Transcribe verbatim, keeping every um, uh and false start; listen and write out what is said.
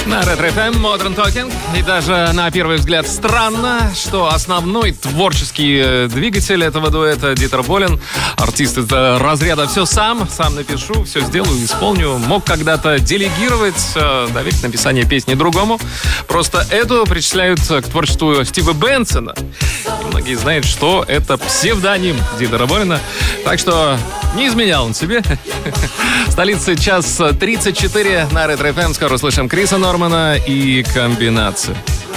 На Ретро эф эм Modern Talking. И даже на первый взгляд странно, что основной творческий двигатель этого дуэта Дитер Болин, артист из разряда «все сам, сам напишу, все сделаю, исполню», мог когда-то делегировать, доверить написание песни другому. Просто эту причисляют к творчеству Стива Бенсона. И многие знают, что это псевдоним Дитера Болина. Так что не изменял он себе. В столице час тридцать четыре на Ретро эф эм. Скоро услышим Криса Нормана и комбинацию.